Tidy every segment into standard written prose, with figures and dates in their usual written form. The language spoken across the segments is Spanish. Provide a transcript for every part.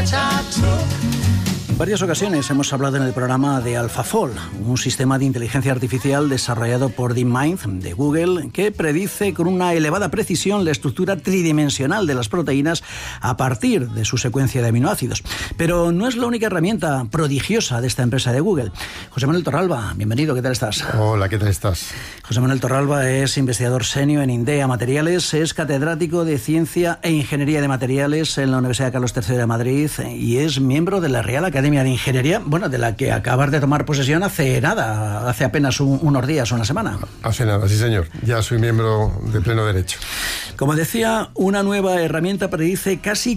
En varias ocasiones hemos hablado en el programa de AlphaFold, un sistema de inteligencia artificial desarrollado por DeepMind de Google que predice con una elevada precisión la estructura tridimensional de las proteínas a partir de su secuencia de aminoácidos. Pero no es la única herramienta prodigiosa de esta empresa de Google. José Manuel Torralba, bienvenido, ¿qué tal estás? Hola, ¿qué tal estás? José Manuel Torralba es investigador senior en INDEA Materiales, es catedrático de Ciencia e Ingeniería de Materiales en la Universidad Carlos III de Madrid y es miembro de la Real Academia de Ingeniería, bueno, de la que acabas de tomar posesión hace nada, hace apenas unos días, una semana. Hace nada, sí señor, ya soy miembro de pleno derecho. Como decía, una nueva herramienta predice casi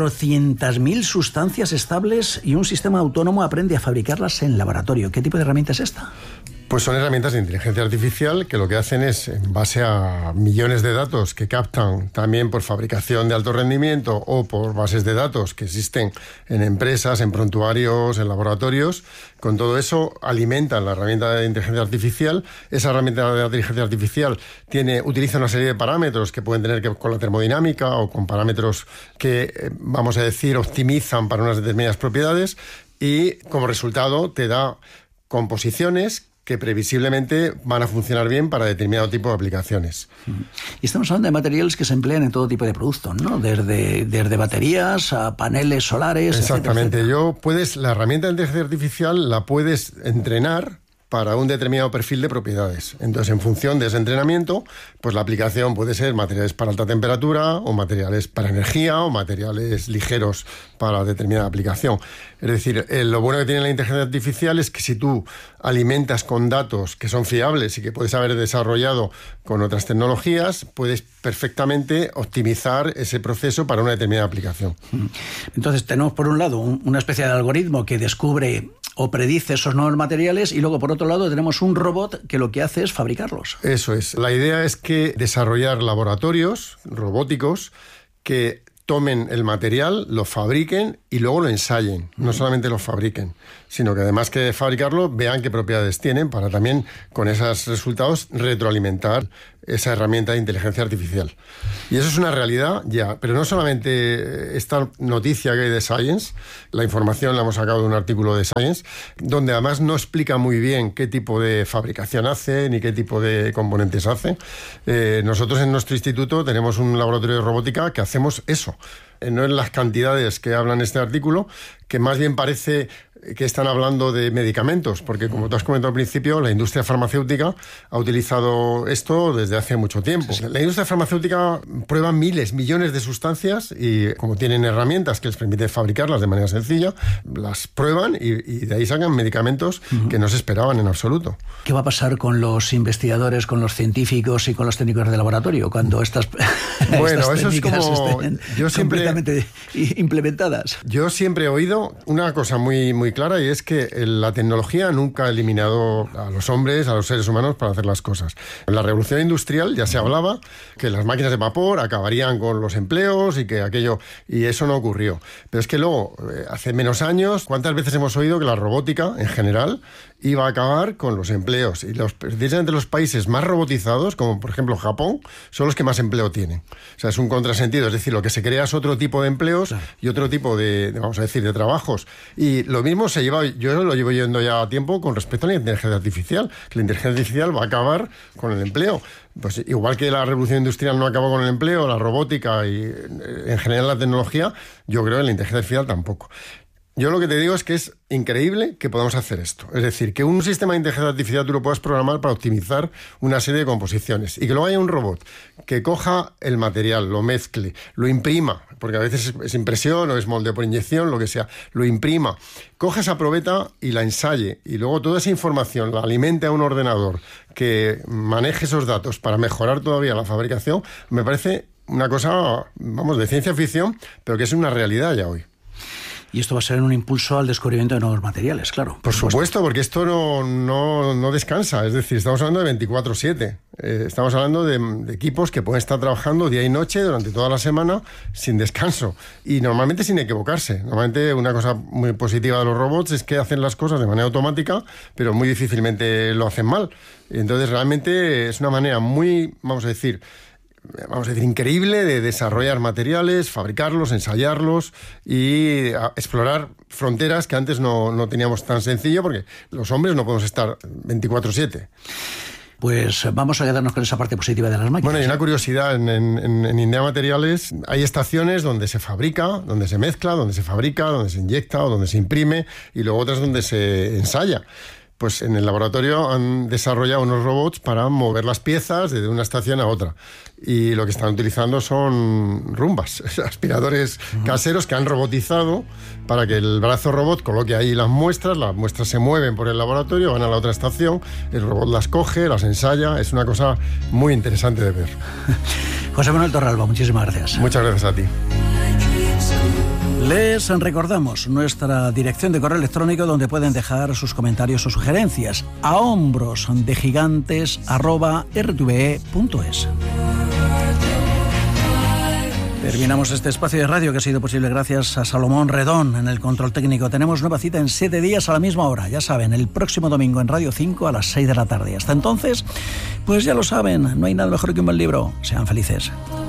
400.000 sustancias estables y un sistema autónomo aprende a fabricarlas en laboratorio. ¿Qué tipo de herramienta es esta? Pues son herramientas de inteligencia artificial que lo que hacen es, en base a millones de datos que captan también por fabricación de alto rendimiento o por bases de datos que existen en empresas, en prontuarios, en laboratorios, con todo eso alimentan la herramienta de inteligencia artificial. Esa herramienta de inteligencia artificial utiliza una serie de parámetros que pueden tener que ver con la termodinámica o con parámetros que, vamos a decir, optimizan para unas determinadas propiedades y como resultado te da composiciones que previsiblemente van a funcionar bien para determinado tipo de aplicaciones. Y estamos hablando de materiales que se emplean en todo tipo de productos, ¿no? Desde baterías a paneles solares. Exactamente. Etcétera. La herramienta de inteligencia artificial la puedes entrenar para un determinado perfil de propiedades. Entonces, en función de ese entrenamiento, pues la aplicación puede ser materiales para alta temperatura o materiales para energía o materiales ligeros para determinada aplicación. Es decir, lo bueno que tiene la inteligencia artificial es que si tú alimentas con datos que son fiables y que puedes haber desarrollado con otras tecnologías, puedes perfectamente optimizar ese proceso para una determinada aplicación. Entonces, tenemos por un lado una especie de algoritmo que descubre o predice esos nuevos materiales y luego por otro lado tenemos un robot que lo que hace es fabricarlos. Eso es. La idea es que desarrollar laboratorios robóticos que tomen el material, lo fabriquen y luego lo ensayen. No solamente lo fabriquen, sino que además que fabricarlo, vean qué propiedades tienen para también con esos resultados retroalimentar esa herramienta de inteligencia artificial. Y eso es una realidad ya, pero no solamente esta noticia que hay de Science, la información la hemos sacado de un artículo de Science, donde además no explica muy bien qué tipo de fabricación hace ni qué tipo de componentes hace. Nosotros en nuestro instituto tenemos un laboratorio de robótica que hacemos eso. No en las cantidades que habla en este artículo, que más bien parece que están hablando de medicamentos, porque como tú has comentado al principio, la industria farmacéutica ha utilizado esto desde hace mucho tiempo. Sí. La industria farmacéutica prueba miles, millones de sustancias y como tienen herramientas que les permiten fabricarlas de manera sencilla, las prueban y de ahí sacan medicamentos que no se esperaban en absoluto. ¿Qué va a pasar con los investigadores, con los científicos y con los técnicos de laboratorio cuando estas bueno, estas eso es como estén completamente implementadas? Yo siempre he oído una cosa muy clara y es que la tecnología nunca ha eliminado a los hombres, a los seres humanos para hacer las cosas. En la revolución industrial ya se hablaba que las máquinas de vapor acabarían con los empleos y que aquello, y eso no ocurrió. Pero es que luego, hace menos años, ¿cuántas veces hemos oído que la robótica en general iba a acabar con los empleos? Y precisamente los países más robotizados, como por ejemplo Japón, son los que más empleo tienen. O sea, es un contrasentido, es decir, lo que se crea es otro tipo de empleos y otro tipo de vamos a decir, de trabajos. Y lo mismo yo lo llevo yendo ya a tiempo con respecto a la inteligencia artificial. La inteligencia artificial va a acabar con el empleo. Pues igual que la revolución industrial no acabó con el empleo, la robótica y en general la tecnología, yo creo que la inteligencia artificial tampoco. Yo lo que te digo es que es increíble que podamos hacer esto. Es decir, que un sistema de inteligencia artificial tú lo puedas programar para optimizar una serie de composiciones y que luego haya un robot que coja el material, lo mezcle, lo imprima, porque a veces es impresión o es moldeo por inyección, lo que sea, lo imprima, coja esa probeta y la ensaye y luego toda esa información la alimente a un ordenador que maneje esos datos para mejorar todavía la fabricación, me parece una cosa, vamos, de ciencia ficción, pero que es una realidad ya hoy. Y esto va a ser un impulso al descubrimiento de nuevos materiales, claro. Por supuesto, porque esto no descansa. Es decir, estamos hablando de 24/7. Estamos hablando de equipos que pueden estar trabajando día y noche durante toda la semana sin descanso. Y normalmente sin equivocarse. Normalmente una cosa muy positiva de los robots es que hacen las cosas de manera automática, pero muy difícilmente lo hacen mal. Entonces realmente es una manera muy, vamos a decir, vamos a decir, increíble de desarrollar materiales, fabricarlos, ensayarlos y explorar fronteras que antes no teníamos tan sencillo, porque los hombres no podemos estar 24/7. Pues vamos a quedarnos con esa parte positiva de las máquinas. Bueno, y una curiosidad, en Indea Materiales hay estaciones donde se fabrica, donde se mezcla, donde se fabrica, donde se inyecta o donde se imprime, y luego otras donde se ensaya. Pues en el laboratorio han desarrollado unos robots para mover las piezas de una estación a otra. Y lo que están utilizando son rumbas, aspiradores caseros que han robotizado para que el brazo robot coloque ahí las muestras se mueven por el laboratorio, van a la otra estación, el robot las coge, las ensaya. Es una cosa muy interesante de ver. José Manuel Torralba, muchísimas gracias. Muchas gracias a ti. Les recordamos nuestra dirección de correo electrónico donde pueden dejar sus comentarios o sugerencias: ahombrosdegigantes@rtve.es. Terminamos este espacio de radio que ha sido posible gracias a Salomón Redón en el control técnico. Tenemos nueva cita en 7 días a la misma hora. Ya saben, el próximo domingo en Radio 5 a las 6 de la tarde. Hasta entonces, pues ya lo saben, no hay nada mejor que un buen libro. Sean felices.